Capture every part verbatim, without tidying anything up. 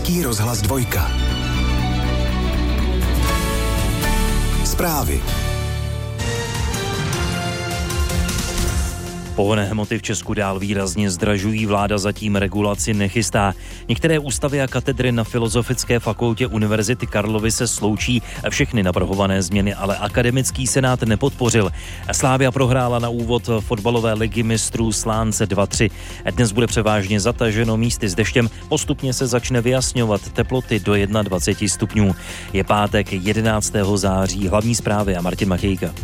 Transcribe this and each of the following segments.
Český rozhlas dvojka. Zprávy. Pohonné hmoty v Česku dál výrazně zdražují, vláda zatím regulaci nechystá. Některé ústavy a katedry na Filozofické fakultě Univerzity Karlovy se sloučí, všechny navrhované změny ale akademický senát nepodpořil. Slavia prohrála na úvod fotbalové ligy mistrů s Lánce dva tři. Dnes bude převážně zataženo místy s deštěm, postupně se začne vyjasňovat teploty do dvacet jedna stupňů. Je pátek jedenáctého září, hlavní zprávy a Martin Matějka.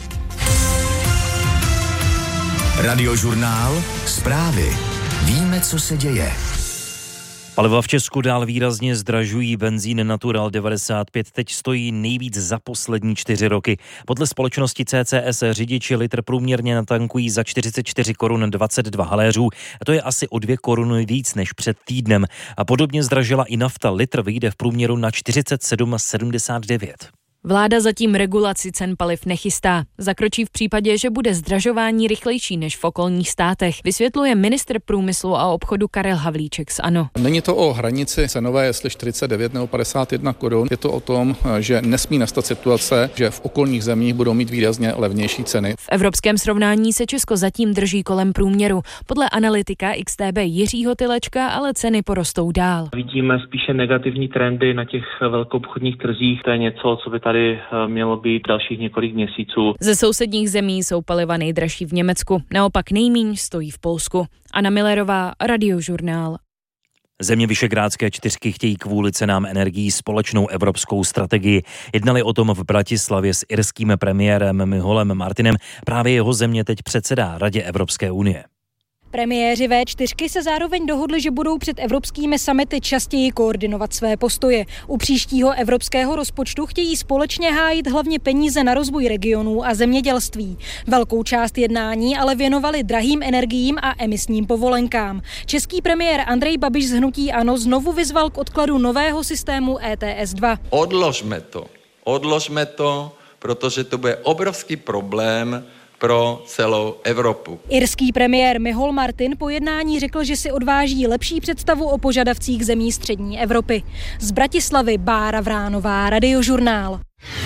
Radiožurnál, zprávy. Víme, co se děje. Paliva v Česku dál výrazně zdražují. Benzín Natural devadesát pět teď stojí nejvíc za poslední čtyři roky. Podle společnosti C C S řidiči litr průměrně natankují za čtyřicet čtyři korun dvacet dva haléřů. A to je asi o dvě koruny víc než před týdnem. A podobně zdražila i nafta. Litr vyjde v průměru na čtyřicet sedm sedmdesát devět. Vláda zatím regulaci cen paliv nechystá. Zakročí v případě, že bude zdražování rychlejší než v okolních státech, vysvětluje ministr průmyslu a obchodu Karel Havlíček z ANO. Není to o hranici cenové, jestli čtyřicet devět nebo padesát jedna korun. Je to o tom, že nesmí nastat situace, že v okolních zemích budou mít výrazně levnější ceny. V evropském srovnání se Česko zatím drží kolem průměru. Podle analytika X T B Jiřího Tylečka ale ceny porostou dál. Vidíme spíše negativní trendy na těch velkoobchodních trzích. To je něco, co by tady mělo být dalších několik měsíců. Ze sousedních zemí jsou paliva nejdražší v Německu, naopak nejmíň stojí v Polsku. Anna Millerová, Radiožurnál. Země Visegrádské čtyřky chtějí kvůli cenám energií společnou evropskou strategii. Jednali o tom v Bratislavě s irským premiérem Micholem Martinem. Právě jeho země teď předsedá Radě Evropské unie. Premiéři V čtyři se zároveň dohodli, že budou před evropskými summity častěji koordinovat své postoje. U příštího evropského rozpočtu chtějí společně hájit hlavně peníze na rozvoj regionů a zemědělství. Velkou část jednání ale věnovali drahým energiím a emisním povolenkám. Český premiér Andrej Babiš z hnutí ANO znovu vyzval k odkladu nového systému E T S dva. Odložme to, odložme to, protože to bude obrovský problém pro celou Evropu. Irský premiér Michol Martin po jednání řekl, že si odváží lepší představu o požadavcích zemí střední Evropy. Z Bratislavy Bára Vránová, Radiožurnál.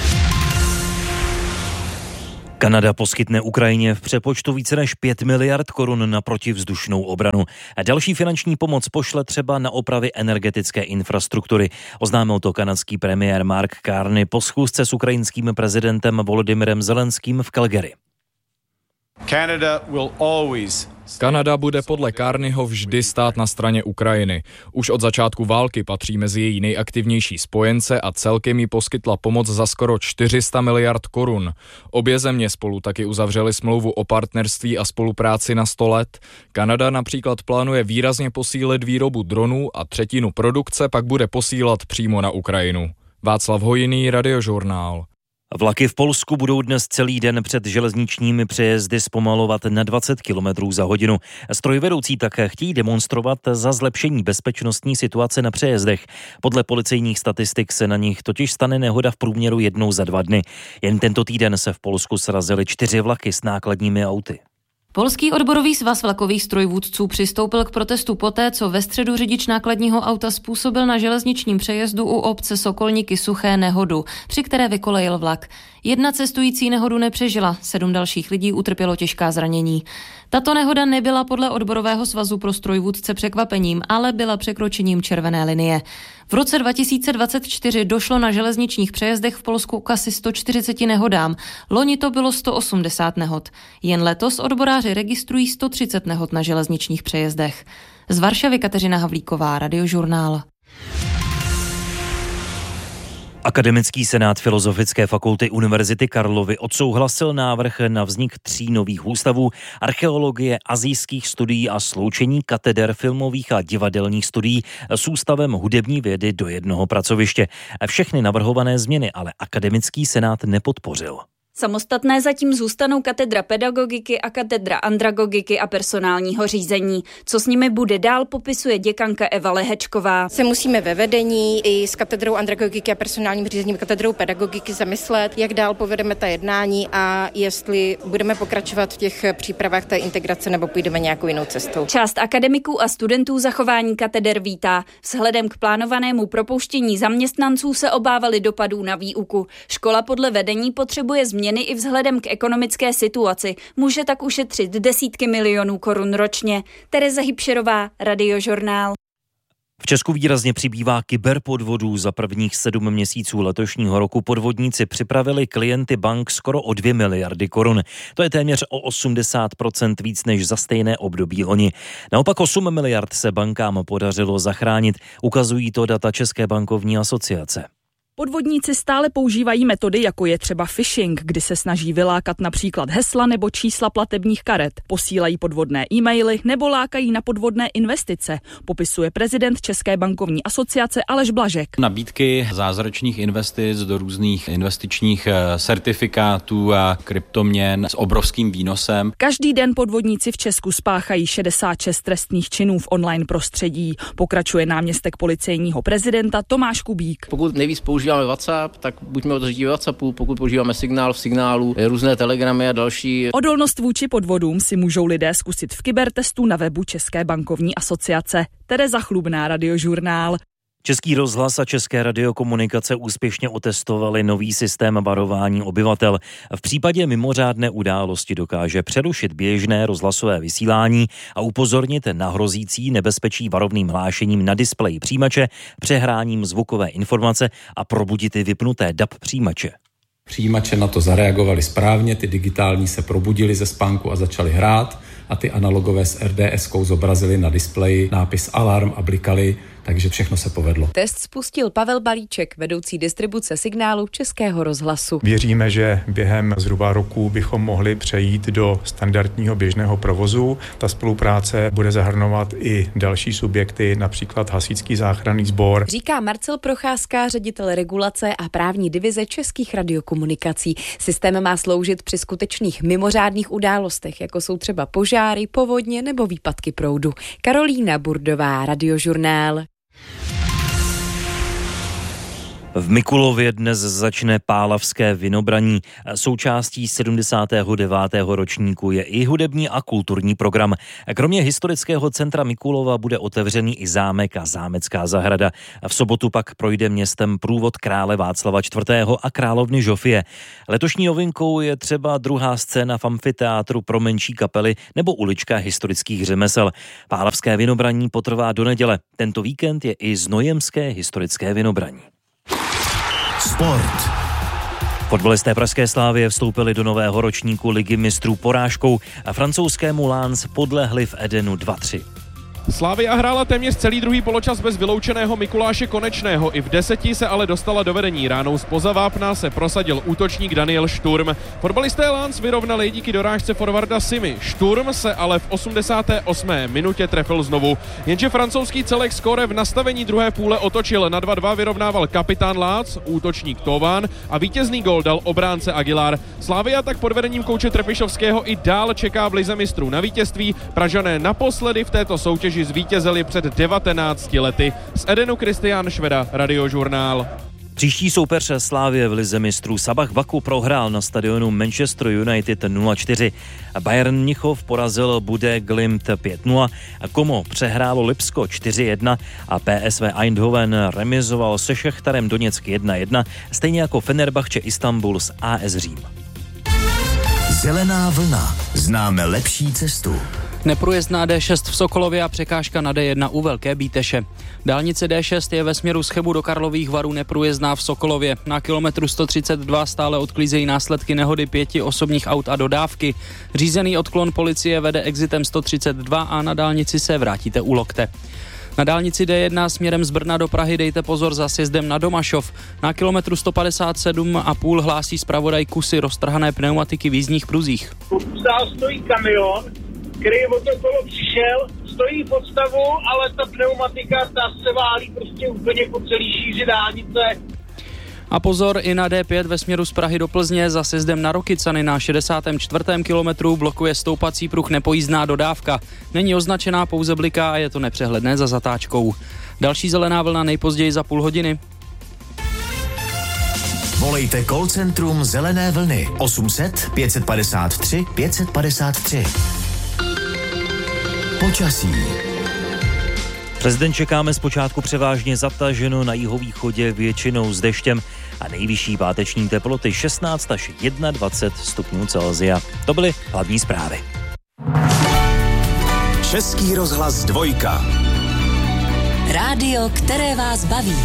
Kanada poskytne Ukrajině v přepočtu více než pět miliard korun na protivzdušnou obranu. A další finanční pomoc pošle třeba na opravy energetické infrastruktury. Oznámil to kanadský premiér Mark Carney po schůzce s ukrajinským prezidentem Volodymyrem Zelenským v Calgary. Kanada bude podle Carneyho vždy stát na straně Ukrajiny. Už od začátku války patří mezi její nejaktivnější spojence a celkem jí poskytla pomoc za skoro čtyři sta miliard korun. Obě země spolu taky uzavřely smlouvu o partnerství a spolupráci na sto let. Kanada například plánuje výrazně posílit výrobu dronů a třetinu produkce pak bude posílat přímo na Ukrajinu. Václav Hojný, Radiožurnál. Vlaky v Polsku budou dnes celý den před železničními přejezdy zpomalovat na dvacet kilometrů za hodinu. Strojvedoucí také chtějí demonstrovat za zlepšení bezpečnostní situace na přejezdech. Podle policejních statistik se na nich totiž stane nehoda v průměru jednou za dva dny. Jen tento týden se v Polsku srazily čtyři vlaky s nákladními auty. Polský odborový svaz vlakových strojvůdců přistoupil k protestu poté, co ve středu řidič nákladního auta způsobil na železničním přejezdu u obce Sokolníky Suché nehodu, při které vykolejil vlak. Jedna cestující nehodu nepřežila, sedm dalších lidí utrpělo těžká zranění. Tato nehoda nebyla podle odborového svazu pro strojvůdce překvapením, ale byla překročením červené linie. V roce dva tisíce dvacet čtyři došlo na železničních přejezdech v Polsku k asi sto čtyřiceti nehodám. Loni to bylo sto osmdesát nehod. Jen letos odboráři registrují sto třicet nehod na železničních přejezdech. Z Varšavy Kateřina Havlíková, Radiožurnál. Akademický senát Filozofické fakulty Univerzity Karlovy odsouhlasil návrh na vznik tří nových ústavů archeologie, asijských studií a sloučení kateder filmových a divadelních studií s ústavem hudební vědy do jednoho pracoviště. Všechny navrhované změny ale akademický senát nepodpořil. Samostatné zatím zůstanou katedra pedagogiky a katedra andragogiky a personálního řízení. Co s nimi bude dál, popisuje děkanka Eva Lehečková. Se musíme ve vedení i s katedrou andragogiky a personálním řízením katedrou pedagogiky zamyslet, jak dál povedeme ta jednání a jestli budeme pokračovat v těch přípravách té integrace nebo půjdeme nějakou jinou cestou. Část akademiků a studentů zachování kateder vítá. Vzhledem k plánovanému propouštění zaměstnanců se obávali dopadů na výuku. Škola podle vedení potřebuje změny i vzhledem k ekonomické situaci. Může tak ušetřit desítky milionů korun ročně. Tereza Hybšerová, Radiožurnál. V Česku výrazně přibývá kyberpodvodů. Za prvních sedm měsíců letošního roku podvodníci připravili klienty bank skoro o dvě miliardy korun. To je téměř o osmdesát procent víc než za stejné období loni. Naopak osm miliard se bankám podařilo zachránit. Ukazují to data České bankovní asociace. Podvodníci stále používají metody, jako je třeba phishing, kdy se snaží vylákat například hesla nebo čísla platebních karet, posílají podvodné e-maily nebo lákají na podvodné investice, popisuje prezident České bankovní asociace Aleš Blažek. Nabídky zázračných investic do různých investičních certifikátů a kryptoměn s obrovským výnosem. Každý den podvodníci v Česku spáchají šedesát šest trestných činů v online prostředí, pokračuje náměstek policejního prezidenta Tomáš Kubík. Pokud nejvíc používáme WhatsApp, tak buďme otevření v WhatsAppu, pokud používáme signál v signálu, různé telegramy a další. Odolnost vůči podvodům si můžou lidé zkusit v kybertestu na webu České bankovní asociace. Tereza Chlubná, Radiožurnál. Český rozhlas a České radiokomunikace úspěšně otestovali nový systém varování obyvatel. V případě mimořádné události dokáže přerušit běžné rozhlasové vysílání a upozornit na hrozící nebezpečí varovným hlášením na displeji přijímače, přehráním zvukové informace a probudit i vypnuté D A B přijímače. Přijímače na to zareagovali správně, ty digitální se probudili ze spánku a začaly hrát a ty analogové s R D S-kou zobrazili na displeji nápis alarm a blikali, takže všechno se povedlo. Test spustil Pavel Balíček, vedoucí distribuce signálu Českého rozhlasu. Věříme, že během zhruba roku bychom mohli přejít do standardního běžného provozu. Ta spolupráce bude zahrnovat i další subjekty, například Hasičský záchranný sbor. Říká Marcel Procházka, ředitel regulace a právní divize Českých radiokomunikací. Systém má sloužit při skutečných mimořádných událostech, jako jsou třeba požáry, povodně nebo výpadky proudu. Karolína Burdová, Radiožurnál. V Mikulově dnes začne Pálavské vinobraní. Součástí sedmdesátého devátého ročníku je i hudební a kulturní program. Kromě historického centra Mikulova bude otevřený i zámek a zámecká zahrada. V sobotu pak projde městem průvod krále Václava čtvrtého a královny Žofie. Letošní novinkou je třeba druhá scéna v amfiteátru pro menší kapely nebo ulička historických řemesel. Pálavské vinobraní potrvá do neděle. Tento víkend je i znojemské historické vinobraní. Sport. Fotbalisté pražské Slavie vstoupili do nového ročníku Ligy mistrů porážkou a francouzskému Lens podlehli v Edenu dva tři. Slavia hrála téměř celý druhý poločas bez vyloučeného Mikuláše Konečného. I v deseti se ale dostala do vedení. Ránou zpoza vápna se prosadil útočník Daniel Šturm. Fotbalisté Lens vyrovnali díky dorážce forwarda Simy. Šturm se ale v osmdesáté osmé minutě trefil znovu. Jenže francouzský celek skóre v nastavení druhé půle otočil. Na dva dva vyrovnával kapitán Lác, útočník Tovan a vítězný gól dal obránce Aguilar. Slavia tak pod vedením kouče Trpišovského i dál čeká v lize mistrů na vítězství. Pražané naposledy v této soutěži zvítězili před devatenácti lety. Z Edenu Kristián Šveda, Radiožurnál. Příští soupeř Slavie v lize mistrů Sabah Baku prohrál na stadionu Manchester United nula čtyři. Bayern Mnichov porazil Bude Glimt pět nula, Como přehrálo Lipsko čtyři jedna a P S V Eindhoven remizoval se Šachtarem Doněck jedna jedna, stejně jako Fenerbahce Istanbul s A S Řím. Zelená vlna. Známe lepší cestu. Neprůjezdná D šest v Sokolově a překážka na D jedna u Velké Bíteše. Dálnice D šest je ve směru z Chebu do Karlových Varů neprůjezdná v Sokolově. Na kilometru sto třicet dva stále odklízejí následky nehody pěti osobních aut a dodávky. Řízený odklon policie vede exitem sto třicet dva a na dálnici se vrátíte u Lokte. Na dálnici D jedna směrem z Brna do Prahy dejte pozor za sjezdem na Domašov. Na kilometru sto padesát sedm a půl hlásí zpravodaj kusy roztrhané pneumatiky v jízdních pruzích. Stál stojí kamion, který od toho kolo přišel, stojí pod stavu, ale ta pneumatika ta se válí prostě úplně po celý šíři dálnice. A pozor i na D pět ve směru z Prahy do Plzně za sjezdem na Rokycany na šedesátém čtvrtém kilometru blokuje stoupací pruh nepojízdná dodávka. Není označená, pouze bliká a je to nepřehledné za zatáčkou. Další zelená vlna nejpozději za půl hodiny. Volejte call centrum Zelené vlny osm set pět padesát tři pět padesát tři. Počasí. Přes den čekáme zpočátku převážně zataženo, na jihovýchodě většinou s deštěm a nejvyšší páteční teploty šestnáct až dvacet jedna stupňů Celsia. To byly hlavní zprávy. Český rozhlas dvojka. Rádio, které vás baví.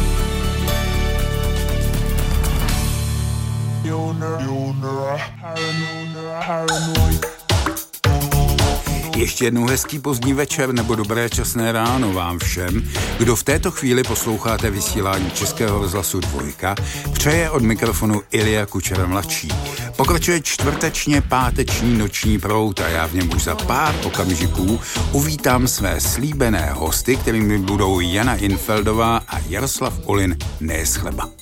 Ještě jednou hezký pozdní večer nebo dobré časné ráno vám všem, kdo v této chvíli posloucháte vysílání Českého rozhlasu dvojka, přeje od mikrofonu Ilja Kučera mladší. Pokračuje čtvrtečně páteční noční proud a já v něm už za pár okamžiků uvítám své slíbené hosty, kterými budou Jana Infeldová a Jaroslav Olin, ne z chleba.